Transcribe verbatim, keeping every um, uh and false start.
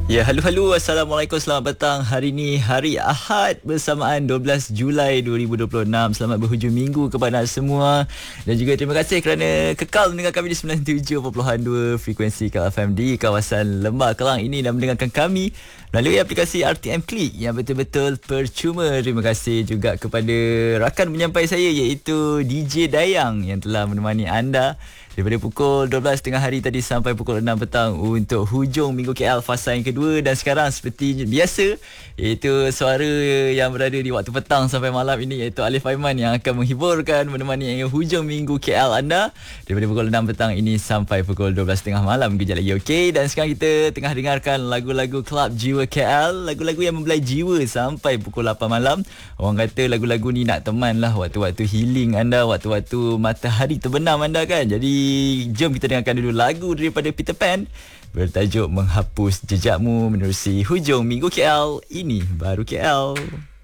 Ya, halo-halo. Assalamualaikum. Selamat petang. Hari ini hari Ahad bersamaan dua belas Julai dua ribu dua puluh enam. Selamat berhujung minggu kepada semua. Dan juga terima kasih kerana kekal mendengar kami di sembilan puluh tujuh perpuluhan dua frekuensi K L F M di kawasan Lembah Kelang ini dan mendengarkan kami melalui aplikasi R T M Click yang betul-betul percuma. Terima kasih juga kepada rakan penyampai saya iaitu D J Dayang yang telah menemani anda daripada pukul dua belas tengah hari tadi sampai pukul enam petang untuk hujung minggu K L fasa yang kedua. Dan sekarang seperti biasa, iaitu suara yang berada di waktu petang sampai malam ini, iaitu Alif Aiman yang akan menghiburkan menemani hujung minggu K L anda daripada pukul enam petang ini sampai pukul dua belas tengah malam. Kejap lagi, okey. Dan sekarang kita tengah dengarkan lagu-lagu Klub Jiwa K L, lagu-lagu yang membelai jiwa sampai pukul lapan malam. Orang kata lagu-lagu ni nak teman lah waktu-waktu healing anda, waktu-waktu matahari terbenam anda kan. Jadi jom kita dengarkan dulu lagu daripada Peter Pan bertajuk Menghapus Jejakmu menerusi hujung minggu K L. Ini baru K L.